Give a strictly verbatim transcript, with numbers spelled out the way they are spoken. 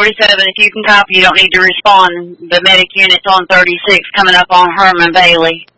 forty-seven, if you can copy, you don't need to respond. The medic unit's on thirty-six coming up on Herman Bailey.